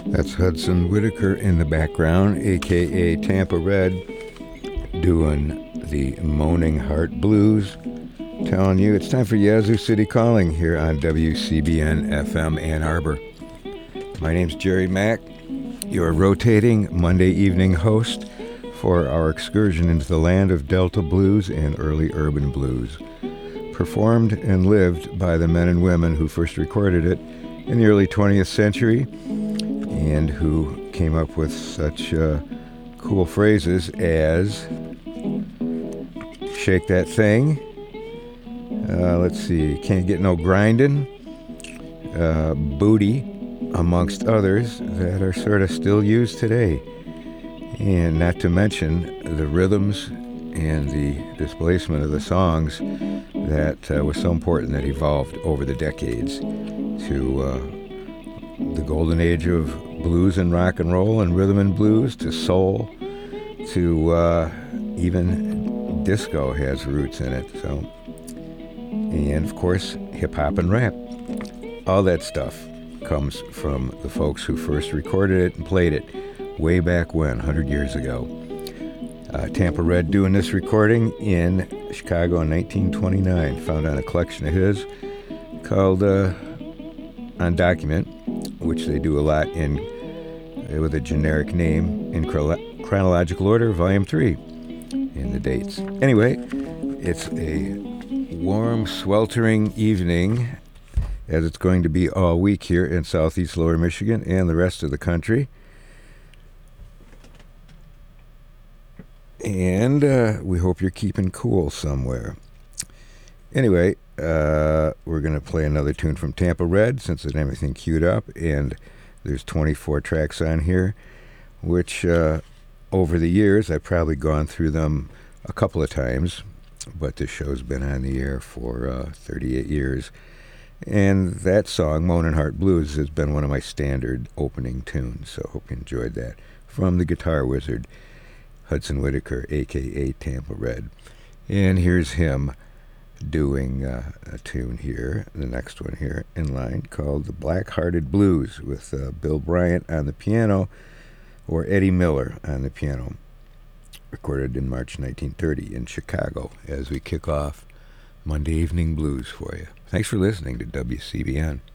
That's Hudson Whitaker in the background, aka Tampa Red, doing the Moaning Heart Blues. Telling you it's time for Yazoo City Calling here on WCBN FM Ann Arbor. My name's Jerry Mack, your rotating Monday evening host for our excursion into the land of Delta blues and early urban blues. Performed and lived by the men and women who first recorded it in the early 20th century and who came up with such cool phrases as shake that thing, let's see, can't get no grindin', booty, amongst others that are sort of still used today. And not to mention the rhythms and the displacement of the songs that was so important that evolved over the decades to the golden age of blues and rock and roll and rhythm and blues, to soul, to even disco has roots in it. So, and of course, hip hop and rap. All that stuff comes from the folks who first recorded it and played it way back when, 100 years ago. Tampa Red doing this recording in Chicago in 1929, found on a collection of his called On Document, which they do a lot in with a generic name in chronological order, Volume 3 in the dates. Anyway, it's a warm, sweltering evening, as it's going to be all week here in southeast Lower Michigan and the rest of the country. And we hope you're keeping cool somewhere. Anyway, we're going to play another tune from Tampa Red since there's everything queued up, and there's 24 tracks on here, which over the years I've probably gone through them a couple of times, but this show's been on the air for 38 years. And that song, Moanin' Heart Blues, has been one of my standard opening tunes, so hope you enjoyed that. From the Guitar Wizard, Hudson Whitaker, a.k.a. Tampa Red. And here's him doing a tune here, the next one here in line, called The Black-Hearted Blues, with Bill Bryant on the piano, or Eddie Miller on the piano. Recorded in March 1930 in Chicago, as we kick off Monday Evening Blues for you. Thanks for listening to WCBN.